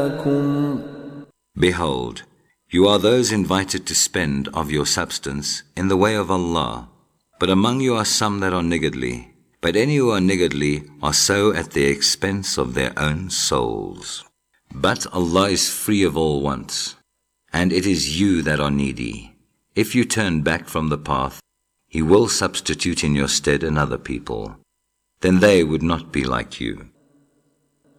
Behold, you are those invited to spend of your substance in the way of Allah. But among you are some that are niggardly. But any who are niggardly are so at the expense of their own souls. But Allah is free of all wants, and it is you that are needy. If you turn back from the path, He will substitute in your stead another people. Then they would not be like you.